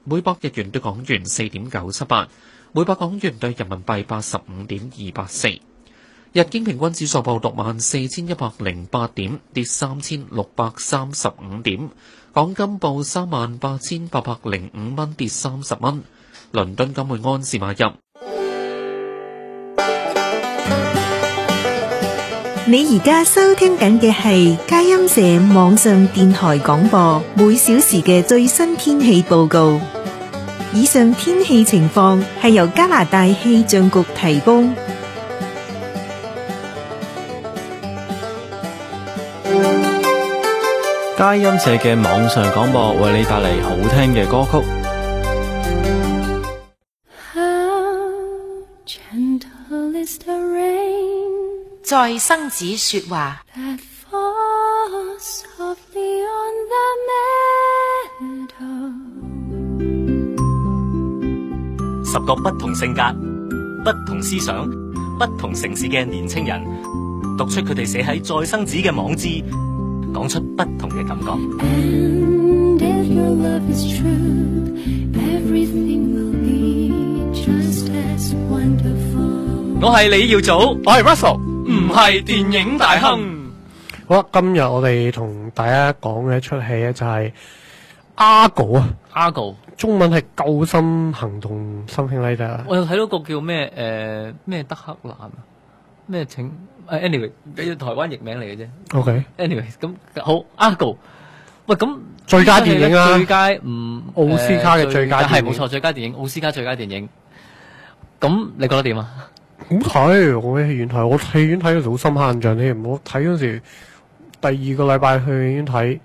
每百日元對港元4.978，每百港元對人民幣85.284。日經平均指數報64,108點，跌3635點。港金報38,805蚊，跌30蚊。倫敦金每安士買入。 你而家收聽緊嘅係佳音社網上電台廣播，每小時嘅最新天氣報告。以上天氣情況係由加拿大氣象局提供。 佳音社嘅網上廣播為你帶嚟好聽嘅歌曲。 在生子說話 ，10個不同性格、不同思想、不同城市嘅年青人，讀出佢哋寫喺再生子嘅網誌，講出不同嘅感覺。我係李耀祖，我係 Russell， 唔係電影大亨。 好啦，今日我哋同大家講嘅一出戲咧就係 Argo 啊 ，Argo 中文係救生行動something like that。 我又睇到個叫咩咩德克蘭啊，咩請anyway， 台灣譯名嚟嘅啫。OK，anyway 咁好 Argo。喂，咁最佳電影啊， 最佳奧斯卡嘅最佳電影， 係冇錯，最佳電影，奧斯卡最佳電影。咁你覺得點啊？ 好睇，我喺戲院睇，我戲院睇嘅時候好深刻印象添。我睇嗰時第2個禮拜去戲院睇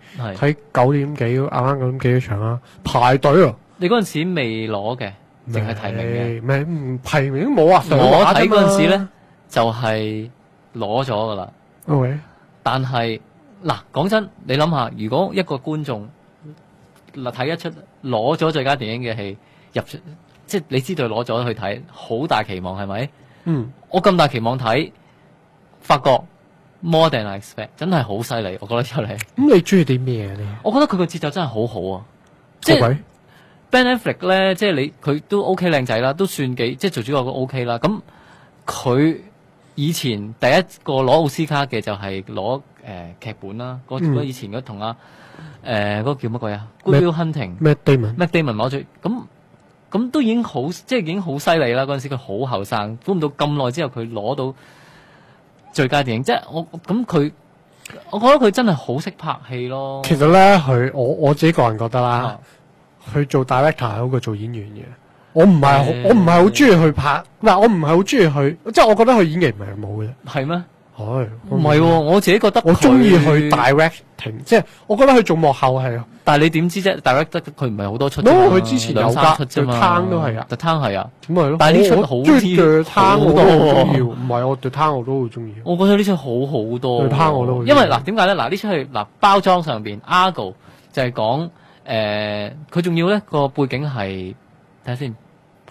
9點幾，啱啱9點幾嘅場啦，排隊啊！ 你嗰陣時未攞嘅，淨係提名嘅， 咩提名都冇啊！ 我睇嗰陣時咧就係攞咗噶啦。 OK， 但係嗱，講真，你諗下，如果一個觀眾睇一出攞咗最佳電影嘅戲入出，即係你知道攞咗去睇，好大期望係咪？我咁大期望睇，發覺 more than I expect， 真係好犀利，我覺得出嚟。 咁你中意啲咩咧？ 我覺得佢個節奏真係好好啊！即係 Ben Affleck 咧，即係佢都 OK 靚仔啦，都算幾即係做主角都 OK 啦。咁佢以前第一個攞奧斯卡嘅就係攞劇本啦，嗰以前嗰同嗰個叫乜鬼啊 Good Will Hunting，Matt Damon 攞咗咁都已經好，即係已經好犀利啦！嗰陣時佢好後生，估唔到咁耐之後佢攞到最佳電影，即係我覺得佢真係好識拍戲咯。 其實咧，我自己個人覺得啦，佢做 director 係好過做演員嘅。我唔係好中意去拍，我唔係好中意去，即係我覺得佢演技唔係冇嘅。係咩？ 唔係，我自己覺得我中意去 directing， 即係我覺得佢做幕後係。但係你點知啫 ？direct 佢唔係好多出。佢之前有㗎，對攤都係啊，對攤係啊，咁咪咯。但係呢出好啲，對攤我都好中意。唔係我對攤我都好中意。我覺得呢出好好多。對攤我都好。因為嗱點解咧？嗱呢出係嗱包裝上邊 Argo 就係講佢仲要咧個背景係睇下先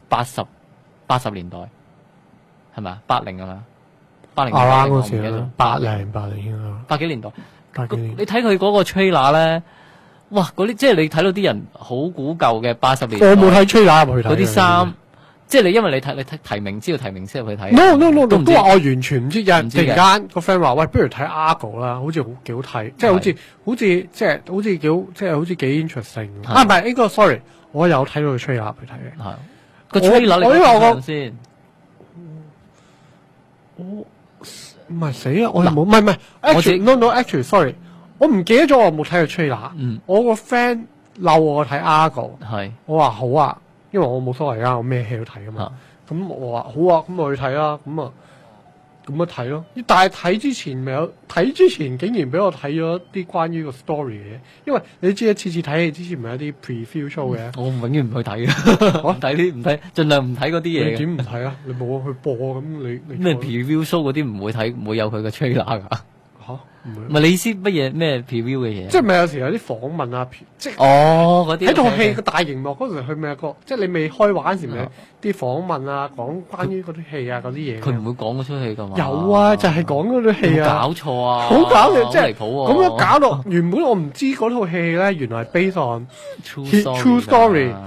80年代係咪啊？80啊嘛。80嗰時啦，80百幾年代，你睇佢嗰個 trailer 咧，哇！嗰啲即係你睇到啲人好古舊嘅80年代。我冇睇 trailer 入去睇。嗰啲衫，即係因為你睇提名知道提名先入去睇。No， 都話我完全唔知，有人突然間個 friend 話：喂，不如睇 Argo 啦，好似幾好睇，即係好似幾 interesting。唔係呢個 sorry， 我有睇到個 trailer 去睇嘅。係個 trailer 你睇先。唔係死啦！我又冇，唔係，actually sorry， 我唔記得咗我有冇睇過 trailer。我個 friend 嬲我睇 Argo， 我話好啊，因為我冇所謂啊，我咩戲都睇噶嘛。咁我話好啊，咁我去睇啦。咁咪睇咯。但係睇之前竟然俾我睇咗啲關於個 story 嘅嘢，因為你知次次睇戲之前咪有啲 preview show 嘅。我永遠唔去睇嘅，唔睇，盡量唔睇嗰啲嘢。你點唔睇啊？你冇去播咁你咩 preview show 嗰啲唔會睇，唔會有佢嘅 trailer 㗎。唔係你意思乜嘢咩 preview 嘅嘢？即係咪有時有啲訪問啊？即係嗰啲喺套戲個大熒幕嗰時，佢咪有個即係你未開畫嗰時咪啲訪問啊，講關於嗰啲戲啊嗰啲嘢。佢唔會講嗰出戲㗎嘛？有啊，就係講嗰啲戲啊。搞錯啊！好搞笑，即係咁樣搞到原本我唔知嗰套戲咧，原來係 based on true story。